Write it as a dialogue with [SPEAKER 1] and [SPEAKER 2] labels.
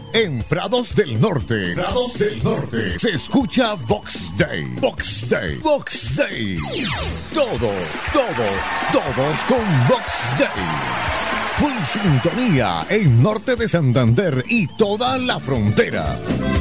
[SPEAKER 1] En Prados del Norte. Prados del Norte. Se escucha Box Day. Box Day. Box Day. Todos con Box Day. Full sintonía en norte de Santander y toda la frontera.